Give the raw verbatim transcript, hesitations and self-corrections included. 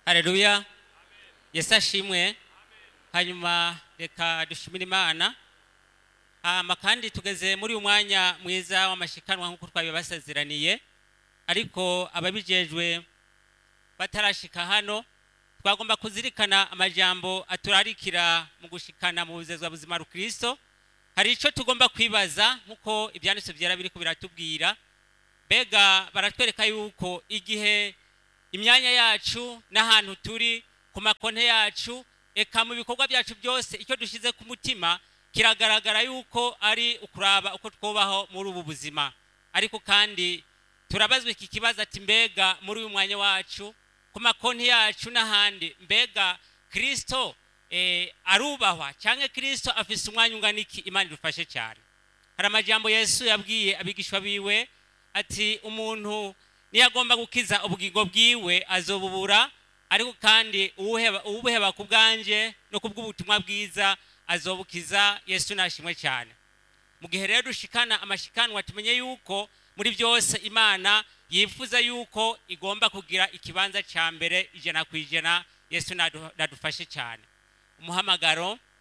Haleluya. Yesu ashimwe. Hanyuma reka dushimire Imana. Hama kandi tugeze muri umwanya mwiza w'amashikanwa nkuko twabibasezeraniye, ariko ababijejwe batarashika hano twagomba kuzirikana amajambo aturarikira mu gushikana mu buzezwa buzima ru Kristo. Hari ico tugomba kwibaza nkuko ibyanditse byera biriko biratubwira. Bega baratwereka yuko igihe imyanya yacu n'ahantu turi ku makonte yacu eka mu bikorwa byacu byose icyo dushize ku mutima kiragaragara yuko ari ukuraba uko twobaho muri ubu buzima. Ariko kandi turabazwe iki kibazo ati mbega muri uyu mwanya wacu ku makonte yacu n'ahandi mbega Kristo eh, arubahwa cyangwa Kristo afise umwanya unganiki? Imana idufashe cyane. Hari amajambo Yesu yabwiye abigishwa biwe ati umuntu niyagomba gukiza ubugingo bwiwe azobubura, ariko kandi uwuheba ubuheba ku bwanje no kubw'ubutumwa bwiza azobukiza. Yesu nashimwe cyane. Mu gihe rero dushikana amashikanwa tumenye yuko muri byose Imana yifuza yuko igomba kugira ikibanza cya mbere ijana ku ijana. Yesu nadufashe cyane. Umuhamagaro